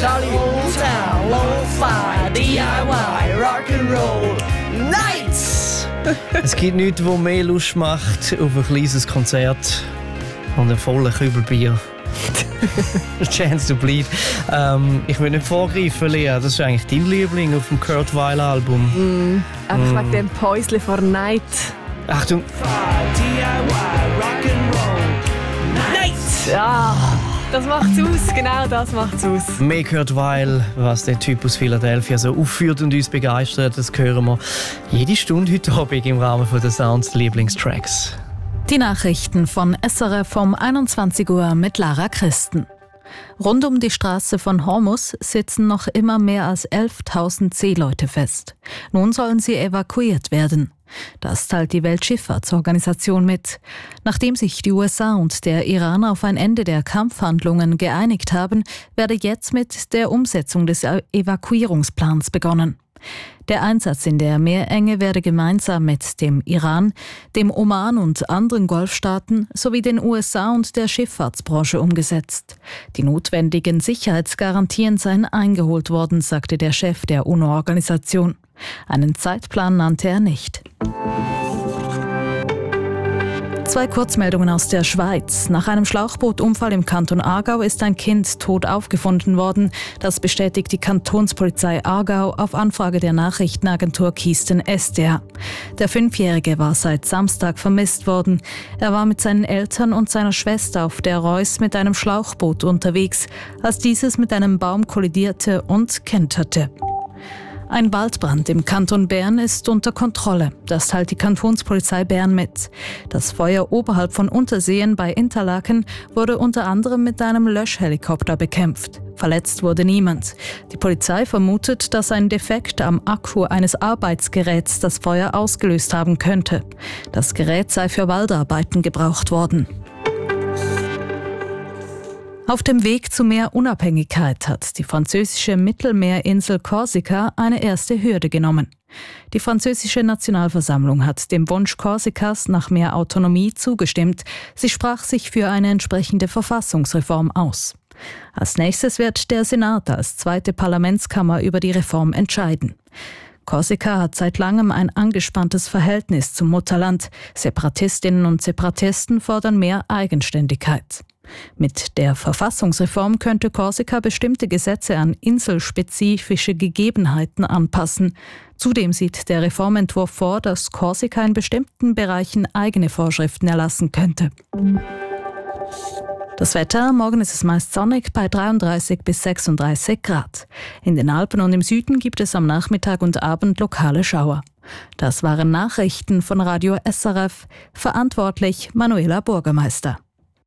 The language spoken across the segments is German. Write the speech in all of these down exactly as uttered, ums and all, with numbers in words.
Charlie Motown, Lo-Fi, D I Y, Rock'n'Roll, Nights! Es gibt nichts, was mehr Lust macht auf ein kleines Konzert und einen vollen Kübel Bier. Chance to Bleed. Ähm, ich will nicht vorgreifen, Lea. Das ist eigentlich dein Liebling auf dem Kurt Weill Album. Mm, einfach mm. wegen dem Päusle vor Night. Achtung. D I Y, Rock'n'Roll, Night! Ja, das macht's aus. Genau das macht's aus. Mehr Kurt Weill, was der Typ aus Philadelphia so aufführt und uns begeistert, das hören wir jede Stunde heute Abend im Rahmen von der Sounds Lieblingstracks. Die Nachrichten von S R F um einundzwanzig Uhr mit Lara Christen. Rund um die Straße von Hormuz sitzen noch immer mehr als elftausend Seeleute fest. Nun sollen sie evakuiert werden. Das teilt die Weltschifffahrtsorganisation mit. Nachdem sich die U S A und der Iran auf ein Ende der Kampfhandlungen geeinigt haben, werde jetzt mit der Umsetzung des Evakuierungsplans begonnen. Der Einsatz in der Meerenge werde gemeinsam mit dem Iran, dem Oman und anderen Golfstaaten sowie den U S A und der Schifffahrtsbranche umgesetzt. Die notwendigen Sicherheitsgarantien seien eingeholt worden, sagte der Chef der U N O-Organisation. Einen Zeitplan nannte er nicht. Zwei Kurzmeldungen aus der Schweiz. Nach einem Schlauchbootunfall im Kanton Aargau ist ein Kind tot aufgefunden worden. Das bestätigt die Kantonspolizei Aargau auf Anfrage der Nachrichtenagentur Kisten S D A. Der Fünfjährige war seit Samstag vermisst worden. Er war mit seinen Eltern und seiner Schwester auf der Reuss mit einem Schlauchboot unterwegs, als dieses mit einem Baum kollidierte und kenterte. Ein Waldbrand im Kanton Bern ist unter Kontrolle. Das teilt die Kantonspolizei Bern mit. Das Feuer oberhalb von Unterseen bei Interlaken wurde unter anderem mit einem Löschhelikopter bekämpft. Verletzt wurde niemand. Die Polizei vermutet, dass ein Defekt am Akku eines Arbeitsgeräts das Feuer ausgelöst haben könnte. Das Gerät sei für Waldarbeiten gebraucht worden. Auf dem Weg zu mehr Unabhängigkeit hat die französische Mittelmeerinsel Korsika eine erste Hürde genommen. Die französische Nationalversammlung hat dem Wunsch Korsikas nach mehr Autonomie zugestimmt. Sie sprach sich für eine entsprechende Verfassungsreform aus. Als nächstes wird der Senat als zweite Parlamentskammer über die Reform entscheiden. Korsika hat seit langem ein angespanntes Verhältnis zum Mutterland. Separatistinnen und Separatisten fordern mehr Eigenständigkeit. Mit der Verfassungsreform könnte Korsika bestimmte Gesetze an inselspezifische Gegebenheiten anpassen. Zudem sieht der Reformentwurf vor, dass Korsika in bestimmten Bereichen eigene Vorschriften erlassen könnte. Das Wetter: Morgen ist es meist sonnig bei dreiunddreißig bis sechsunddreißig Grad. In den Alpen und im Süden gibt es am Nachmittag und Abend lokale Schauer. Das waren Nachrichten von Radio S R F. Verantwortlich Manuela Bürgermeister.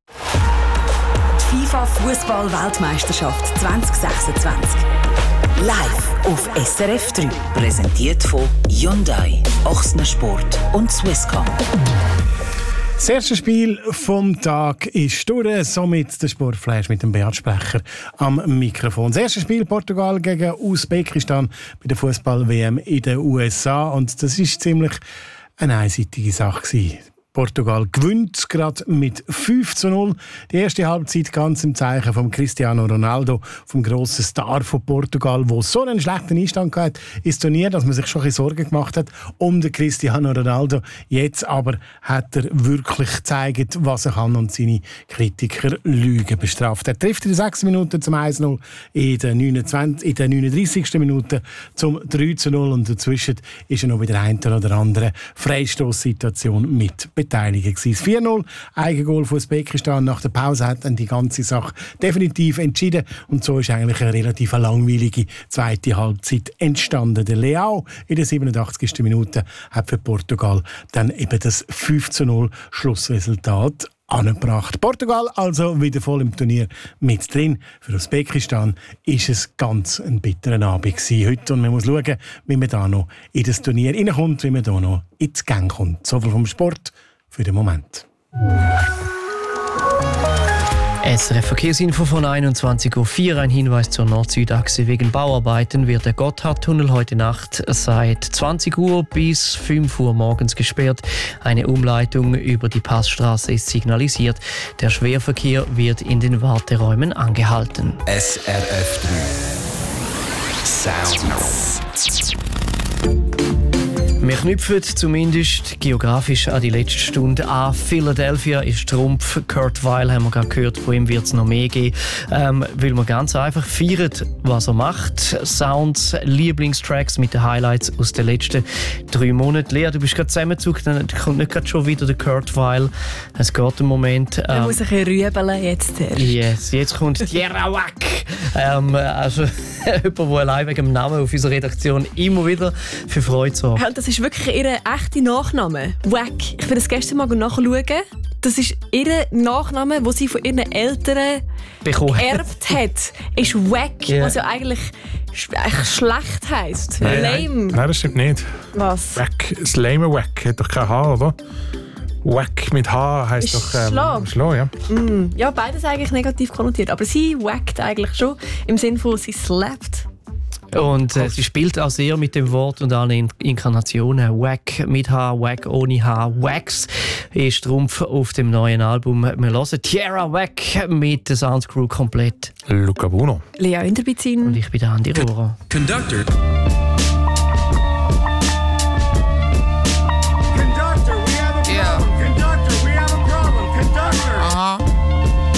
FIFA-Fußball-Weltmeisterschaft zwanzig sechsundzwanzig. Live auf S R F drei. Präsentiert von Hyundai, Ochsner Sport und Swisscom. Das erste Spiel vom Tag ist durch, somit der Sportflash mit dem Beat Sprecher am Mikrofon. Das erste Spiel Portugal gegen Usbekistan bei der Fußball-W M in den U S A, und das ist ziemlich eine einseitige Sache gewesen. Portugal gewinnt gerade mit fünf zu null. Die erste Halbzeit ganz im Zeichen von Cristiano Ronaldo, vom grossen Star von Portugal, der so einen schlechten Einstand hatte ins Turnier, dass man sich schon ein bisschen Sorgen gemacht hat um den Cristiano Ronaldo. Jetzt aber hat er wirklich gezeigt, was er kann, und seine Kritiker Lügen bestraft. Er trifft in den sechs Minuten zum eins zu null, in der neununddreißigsten Minute zum drei zu null, und dazwischen ist er noch bei der einen oder anderen Freistoßsituation mit beteiligt. Das vier null Eigengoal von Usbekistan nach der Pause hat dann die ganze Sache definitiv entschieden, und so ist eigentlich eine relativ langweilige zweite Halbzeit entstanden. Der Leao in der siebenundachtzigsten Minute hat für Portugal dann eben das fünf zu null Schlussresultat angebracht. Portugal also wieder voll im Turnier mit drin. Für Usbekistan ist es ganz ein bitterer Abend gewesen heute, und man muss schauen, wie man da noch in das Turnier reinkommt, wie man da noch ins Gang kommt. So viel vom Sport für den Moment. S R F Verkehrsinfo von einundzwanzig Uhr vier. Ein Hinweis zur Nord-Süd-Achse. Wegen Bauarbeiten wird der Gotthardtunnel heute Nacht seit zwanzig Uhr bis fünf Uhr morgens gesperrt. Eine Umleitung über die Passstraße ist signalisiert. Der Schwerverkehr wird in den Warteräumen angehalten. S R F drei Sounds. Wir knüpfen zumindest geografisch an die letzte Stunde an. Philadelphia ist Trumpf. Kurt Weill haben wir gerade gehört, von ihm wird es noch mehr geben. Ähm, weil man ganz einfach feiert, was er macht. Sounds, Lieblingstracks mit den Highlights aus den letzten drei Monaten. Lea, du bist gerade zusammengezogen, dann kommt nicht gerade schon wieder der Kurt Weill. Es geht einen Moment. Ähm, Er muss ein bisschen rübeln jetzt erst. Yes, jetzt kommt Tierra Wack. ähm, also jemand, der allein wegen dem Namen auf unserer Redaktion immer wieder für Freude sorgt. Ja, und das ist wirklich ihr echter Nachname. Wack. Ich bin das gestern mal nachschauen. Das ist ihr Nachname, den sie von ihren Eltern Bekommen. geerbt hat. Ist Wack, Yeah. was ja eigentlich, sch- eigentlich schlecht heisst. Nein, Lame. Nein, das stimmt nicht. Was? Wack, das lame Wack hat doch kein Haar, oder? Wack mit Haar heisst Ist doch ähm, Schlag. Schlag, ja. Ja, beides eigentlich negativ konnotiert. Aber sie wackt eigentlich schon im Sinne von, sie slappt. Und äh, sie spielt auch sehr mit dem Wort und allen In- Inkarnationen. Wack mit H, Wack ohne H. Wax ist Trumpf auf dem neuen Album. Wir hören Tierra Wack mit der Sounds Crew komplett. Luca Bruno. Lea Inderbizin. Und ich bin der Andi Rohrer. Conductor.